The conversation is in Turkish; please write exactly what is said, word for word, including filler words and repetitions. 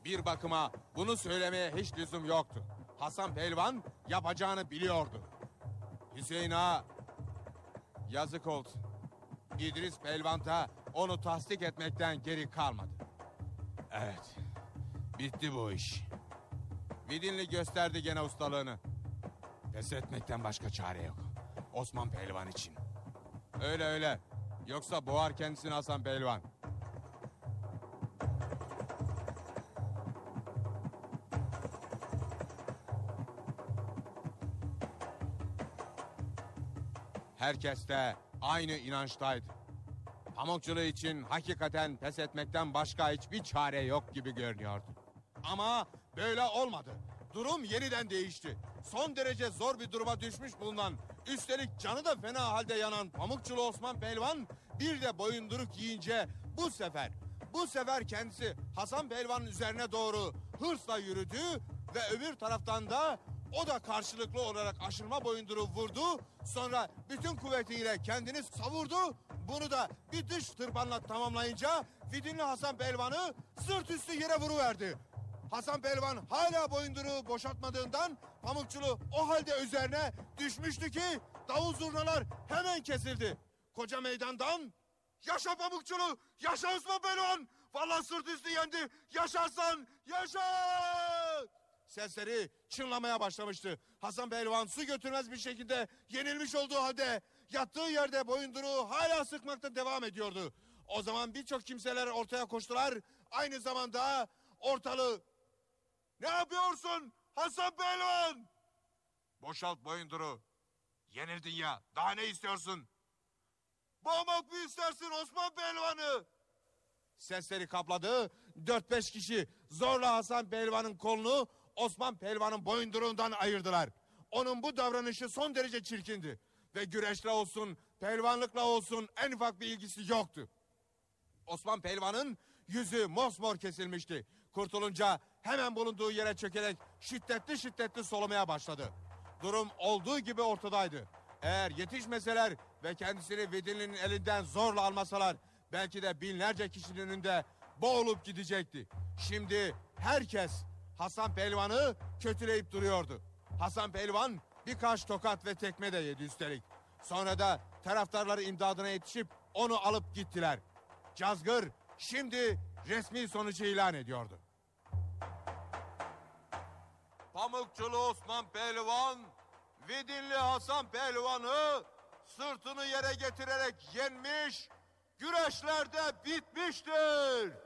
Bir bakıma bunu söylemeye hiç lüzum yoktu. Hasan Pehlivan yapacağını biliyordu. Hüseyin Ağa yazık oldu. İdris Pehlivan da onu tasdik etmekten geri kalmadı. Evet, bitti bu iş. Vidinli gösterdi gene ustalığını. Pes etmekten başka çare yok. Osman Pehlivan için. Öyle öyle. Yoksa boğar kendisini Hasan Pehlivan. Herkes de aynı inançtaydı. Pamukçuluğu için hakikaten pes etmekten başka hiçbir çare yok gibi görünüyordu. Ama böyle olmadı. Durum yeniden değişti. Son derece zor bir duruma düşmüş bulunan, üstelik canı da fena halde yanan Pamukçulu Osman Pehlivan bir de boyunduruk yiyince bu sefer, bu sefer kendisi Hasan Pehlivan'ın üzerine doğru hırsla yürüdü ve öbür taraftan da o da karşılıklı olarak aşırma boyunduruğu vurdu. Sonra bütün kuvvetiyle kendini savurdu. Bunu da bir dış tırpanla tamamlayınca Vidinli Hasan Pehlivan'ı sırt üstü yere vuruverdi. Hasan Pehlivan hala boyunduruğu boşaltmadığından Pamukçulu o halde üzerine düşmüştü ki davul zurnalar hemen kesildi. Koca meydandan "Yaşa Pamukçulu! Yaşa Osman Pehlivan! Vallahi sırt üstü yendi! Yaşarsan yaşa!" sesleri çınlamaya başlamıştı. Hasan Pehlivan su götürmez bir şekilde yenilmiş olduğu halde yattığı yerde boyunduruğu hala sıkmakta devam ediyordu. O zaman birçok kimseler ortaya koştular. Aynı zamanda ortalığı "Ne yapıyorsun Hasan Pehlivan?" "Boşalt boyunduruğu. Yenildin ya. Daha ne istiyorsun?" "Boğmak mı istersin Osman Pehlivan'ı?" Sesleri kapladı. Dört beş kişi zorla Hasan Pehlivan'ın kolunu Osman Pehlivan'ın boyunduruğundan ayırdılar. Onun bu davranışı son derece çirkindi. Ve güreşle olsun, pehlivanlıkla olsun en ufak bir ilgisi yoktu. Osman Pehlivan'ın yüzü mosmor kesilmişti. Kurtulunca hemen bulunduğu yere çökerek şiddetli şiddetli solumaya başladı. Durum olduğu gibi ortadaydı. Eğer yetişmeseler ve kendisini Vidinli'nin elinden zorla almasalar belki de binlerce kişinin önünde boğulup gidecekti. Şimdi herkes Hasan Pehlivan'ı kötüleyip duruyordu. Hasan Pehlivan birkaç tokat ve tekme de yedi üstelik. Sonra da taraftarları imdadına yetişip onu alıp gittiler. Cazgır şimdi resmi sonucu ilan ediyordu. Pamukçulu Osman Pehlivan, Vidinli Hasan Pehlivan'ı sırtını yere getirerek yenmiş, güreşlerde bitmiştir.